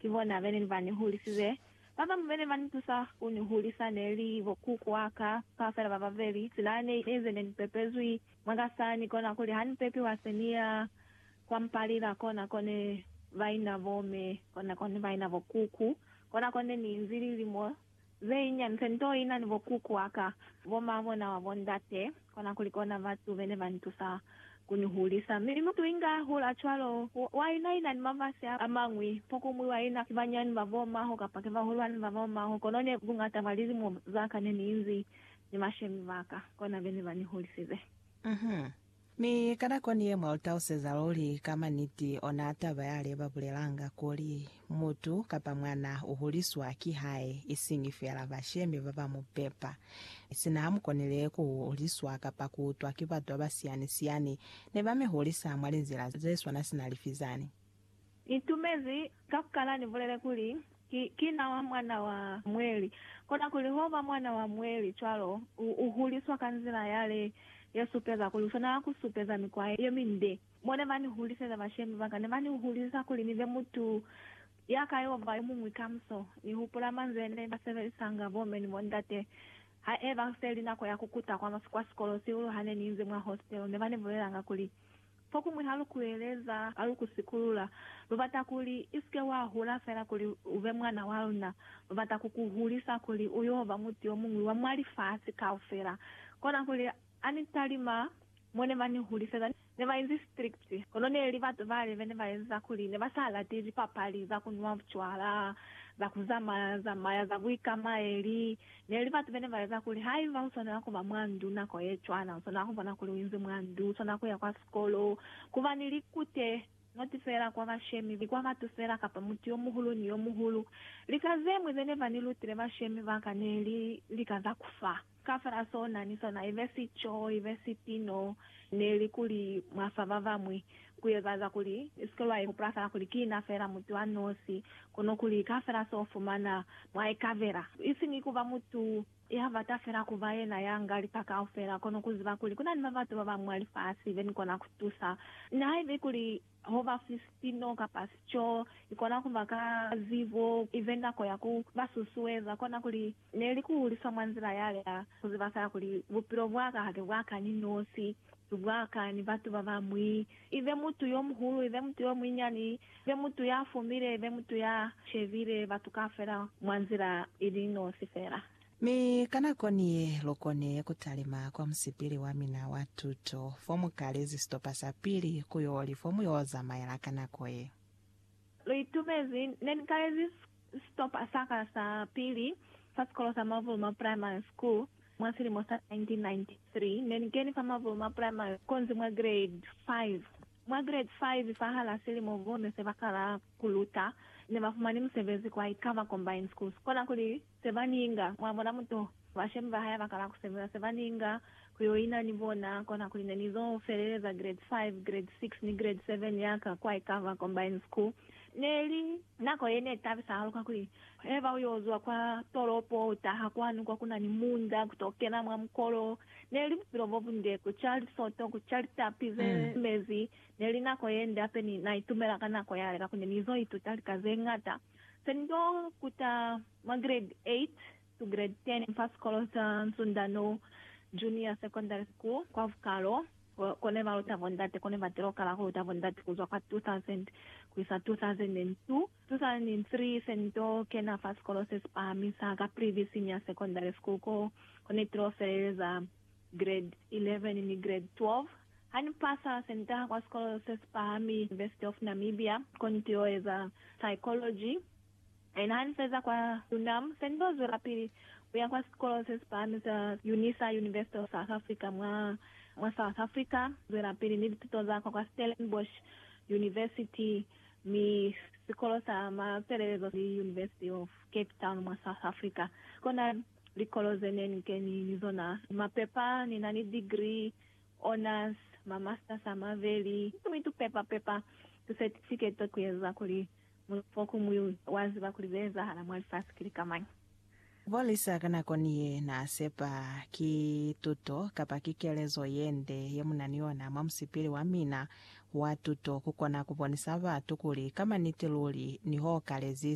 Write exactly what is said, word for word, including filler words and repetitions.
ivona vene vani hulisize baba mbene vani tusa kuni hulisa neli vokuku waka kafela baba veli silane eze neni pepezui mwagasani kona kuli hani pepi wasenia kwa mpalila kona kone vaina vome kona kone vaina vokuku kona kone ni nzili limo zeinya nsento ina ni vokuku waka voma vona wavondate kona kulikona vatu vene vani tusa kunihulisa mimi mtu inga hula chwalo waina ina ni mavasi amangwi poko mwi waina kibanyani vavoma ho kapake vahulwani vavoma ho konone gungata valizi mu zaka neni inzi ni mashemi vaka kona vene vanihulisize. Mhm. Mi kana koniye mwautauseza loli kama niti onata bayale babulelanga kuli mutu kapa mwana uhuliswa kihae isingifela bashemi baba mupepa sina amukonele ku uhuliswa kapa kutwa kibatu abasiani siani ne bamehulisa mwalinzira zeswa na sinalifizani itumezi kakukala ni vulele kuli ki, kina wa mwana wa mweli kona kulihova mwana wa mweli chwalo uhuliswa kanzila yale yesupeza kulusana kusupeza mikwa yeminde mone mani huliseza bashemi banga ne mani uhulisa kuli nive mutu yakayo vayo mumwikamso ni hupula manzene baseve sanga vome ni mondate ha eva seli nako yakukuta kwa masikwa skolo si ulu hane ninze mwa hostel ne mani vulelanga kuli foku mwi halu kueleza halu kusikulula lubata kuli iske wa hula fela kuli uve mwana waluna lubata kukuhulisa kuli uyova muti omungu wa mwali fasi kaufera kona kuli anitalima mwene mani huliseza ne mainzi strict kono ne livatu vale vene vaenza kuli ne basala tiji papali za kunwa mchwala za kuzama za maya za wika maeli ne livatu vene vaenza kuli haiva usona nako ba mwandu nako yechwana usona nako bana kuli winzi mwandu usona nako ya kwa skolo kuva nilikute notifera kwa vashemi vikwa vatufera kapa muti omuhulu ni omuhulu likazemwe vene vanilutire vashemi vakaneli likaza kufa kafara sona ni sona ivesi cho ivesi tino neli kuli mwafava vamwe kuyevaza kuli iskola ipuprasa kuli kina fera mutu anosi kono kuli kafara sofumana mwaikavera isi ni kuva mutu ihava tafera kuvaye na yanga lipaka ofera kono kuziva kuli kuna ni mavatu baba mwali fasi veni kona kutusa na hivi kuli hova fistino kapasicho ikona kuvaka zivo ivenda ko yaku basusueza kona kuli neli kuulisa mwanzira yale ya kuzivasa kuli vupiro vwaka hake vwaka ni nosi vwaka ni vatu baba mwi ive mutu yomuhulu ive mutu yomwinyani ive mutu yafumire ive mutu ya chevire vatu kafera mwanzira ili nosi fera. Mi kana koniye lokone kutalima kwa msipili wa mina watuto fomu kalezi stopa sapili kuyoli fomu yoza mayala kana koye. Lo itumezi neni kalezi stopa saka sapili first kolo sa Mavuluma Primary School mwasili mosa nineteen ninety-three neni geni fa Mavuluma Primary konzi mwa grade five mwa grade five fahala sili movone se bakala kuluta ne bafumani msevezi kwa ikava combined schools kona kuli sevaninga mwamona muto vashemi vahaya vakala kusevera sevaninga kuyoina nivona kona kuli nenizo fereleza grade five grade six ni grade seven yaka kwa ikava combined school neli nako yene tavisa haluka kuli eva uyozwa kwa toropo utaha kwanu kwa kuna ni munda kutokena mwa mkolo neli pirovovu nde kuchali soto kuchali tapize mm. mezi neli nako yende ape ni naitumela kanako yale kakune nizo itutali kazengata sendo kuta ma grade eight to grade ten in first kolosa Nsundano Junior Secondary School kwa vukalo kone valuta vondate kone vatero kala kuta vondate kuzwa kwa two thousand kuisa two thousand two two thousand three sento kena first kolosa spamisa ka previous senior secondary school ko kone trofereza grade eleven ni grade twelve hani pasa senta kwa kolosa spami University of Namibia kontio eza psychology and hani feza kwa UNAM sendo zurapili uya kwa kolosa spami za UNISA University of South Africa mwa mwa South Africa zera pili ni tutoza kwa Stellenbosch University mi sikolosa ma telezo di University of Cape Town mwa South Africa kona likoloze neni keni nizona mapepa ni nani degree honors ma master sama veli tumitu pepa pepa tu certificate kuyeza kuli mfoku mwi wazi bakuliveza hala mwali fast kili kamani Volisa kana koniye na sepa ki tuto kapa kikelezo yende yemunaniona mwa msipili wa mina watuto kukona kuponisa vatu kuli kama nitiluli niho kalezi